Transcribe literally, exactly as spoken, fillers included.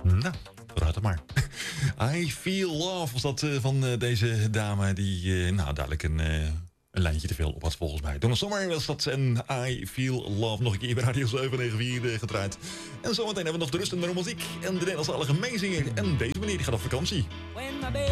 Nou, vooruit dan maar. I Feel Love was dat uh, van uh, deze dame die uh, nou duidelijk een, uh, een lijntje te veel op had volgens mij. Donna Summer was dat en I Feel Love nog een keer bij Radio zeven negen vier uh, gedraaid. En zometeen hebben we nog de rustende romantiek en de Nederlandstalige meezinger. En deze meneer die gaat op vakantie.